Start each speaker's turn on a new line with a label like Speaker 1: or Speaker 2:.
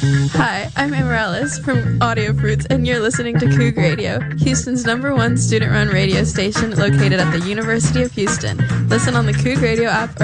Speaker 1: Hi, I'm Amaryllis from Audio Fruits, and you're listening to Coug Radio, Houston's #1 student-run radio station located at the University of Houston. Listen on the Coug Radio app or